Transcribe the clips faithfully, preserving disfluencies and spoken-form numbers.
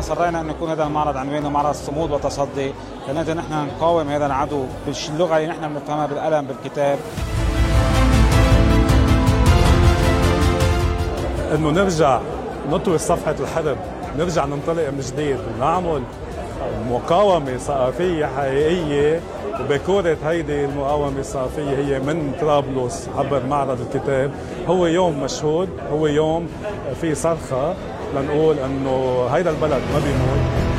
أصرينا أن يكون هذا المعرض عنوانه معرض صمود وتصدي، لنقدر نحن نقاوم هذا العدو باللغة اللي نحن بنفهمها، بالقلم، بالكتاب. إنه نرجع نطوي صفحة الحرب، نرجع ننطلق من جديد ونعمل مقاومة ثقافية حقيقية، وبكورة هيدي المقاومة الثقافية هي من طرابلس عبر معرض الكتاب. هو يوم مشهود، هو يوم في صرخة لنقول انه هيدا البلد ما بيموت.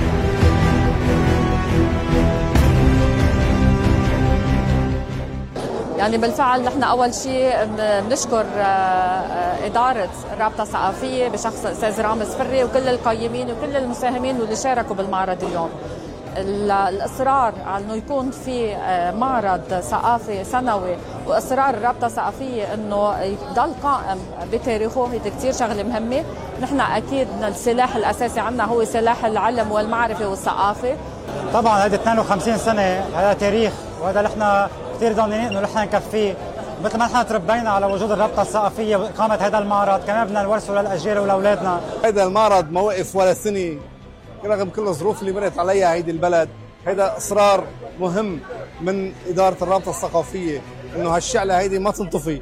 يعني بالفعل نحن أول شيء بنشكر إدارة الرابطة الثقافية بشخص الأستاذ رامز فري وكل القيمين وكل المساهمين واللي شاركوا بالمعرض اليوم. الإصرار على أنه يكون في معرض ثقافي سنوي وإصرار الرابطة الثقافية أنه يضل قائم بتاريخه هي كثير شغلة مهمة. نحن أكيد السلاح الأساسي عنا هو سلاح العلم والمعرفة والثقافة. طبعا هذه اثنين وخمسين سنة هذا تاريخ، وهذا نحن كثير ضامنين انه نحن نكفيه. مثل ما نحن تربينا على وجود الرابطه الثقافيه واقامه هذا المعرض، كمان بدنا نورثه للاجيال ولاولادنا. هذا المعرض ما وقف ولا سنه رغم كل الظروف اللي مرت عليها هيدي البلد. هذا اصرار مهم من اداره الرابطه الثقافيه انه هالشعله هيدي ما تنطفي.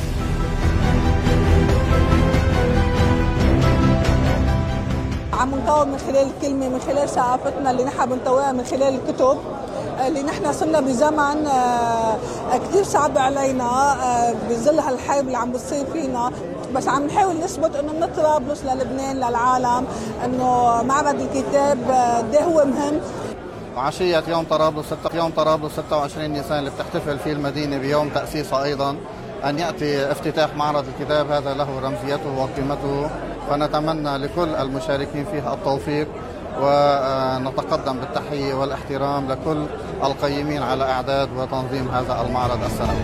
عم نقاوم من خلال الكلمه، من خلال ثقافتنا اللي نحن بنطويها من خلال الكتب، اللي نحن صرنا بزمن كثير صعب علينا بظل هالحرب اللي عم بتصير فينا، بس عم نحاول نثبت انه من طرابلس للبنان للعالم انه معرض الكتاب ده هو مهم. عشية يوم طرابلس يوم طرابلس ستة وعشرين نيسان اللي بتحتفل فيه المدينة بيوم تأسيسها أيضا، أن يأتي افتتاح معرض الكتاب هذا له رمزيته وقيمته، فنتمنى لكل المشاركين فيها التوفيق، ونتقدم بالتحية والاحترام لكل القيمين على إعداد وتنظيم هذا المعرض السنوي.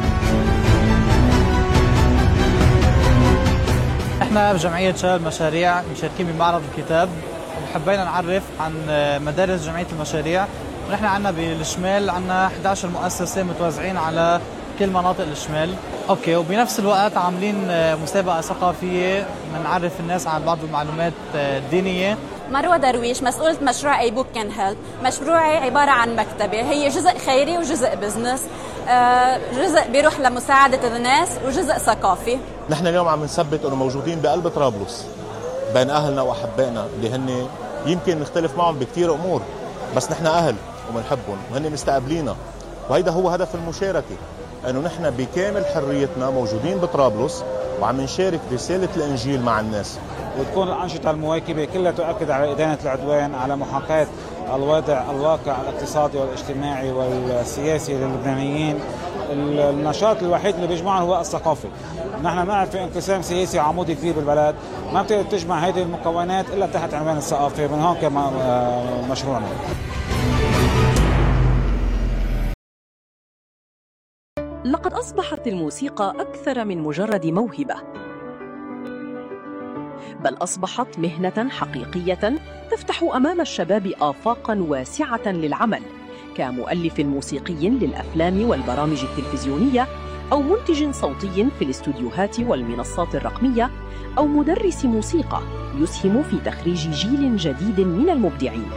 احنا بجمعية شباب المشاريع مشاركين بمعرض الكتاب، وحبينا نعرف عن مدارس جمعية المشاريع. ونحن عنا بالشمال عنا إحدى عشرة مؤسسة متوزعين على كل مناطق الشمال. اوكي، وبنفس الوقت عاملين مسابقة ثقافية بنعرف الناس عن بعض المعلومات الدينية. مروة درويش، مسؤولة مشروع اي بوك كان هيلب. مشروعي عبارة عن مكتبة، هي جزء خيري وجزء بزنس، جزء بيروح لمساعدة الناس وجزء ثقافي. نحن اليوم عم نثبت انه موجودين بقلب طرابلس بين اهلنا واحبائنا اللي هن يمكن نختلف معهم بكثير امور، بس نحن اهل وبنحبهم وهن مستقبلينا، وهيدا هو هدف المشاركة، انه نحن بكامل حريتنا موجودين بطرابلس وعم نشارك رسالة الانجيل مع الناس. وتكون الأنشطة المواكبة كلها تؤكد على إدانة العدوان، على محاكاة الوضع الواقع الاقتصادي والاجتماعي والسياسي للبنانيين. النشاط الوحيد اللي بيجمعنا هو الثقافي. نحن نعرف في انقسام سياسي عمودي كبير بالبلد، ما بتقدر تجمع هذه المكونات إلا تحت عنوان الثقافة، من هون كان مشروعنا. لقد أصبحت الموسيقى أكثر من مجرد موهبة، بل أصبحت مهنة حقيقية تفتح أمام الشباب آفاقاً واسعة للعمل، كمؤلف موسيقي للأفلام والبرامج التلفزيونية، أو منتج صوتي في الاستوديوهات والمنصات الرقمية، أو مدرس موسيقى يسهم في تخريج جيل جديد من المبدعين.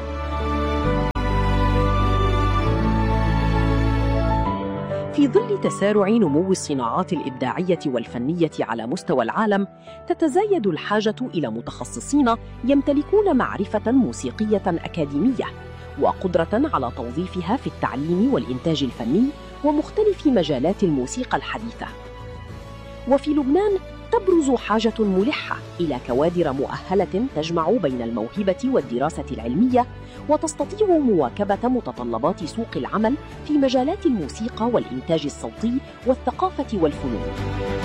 في ظل تسارع نمو الصناعات الإبداعية والفنية على مستوى العالم، تتزايد الحاجة إلى متخصصين يمتلكون معرفة موسيقية أكاديمية وقدرة على توظيفها في التعليم والإنتاج الفني ومختلف مجالات الموسيقى الحديثة. وفي لبنان تبرز حاجة ملحة إلى كوادر مؤهلة تجمع بين الموهبة والدراسة العلمية، وتستطيع مواكبة متطلبات سوق العمل في مجالات الموسيقى والإنتاج الصوتي والثقافة والفنون.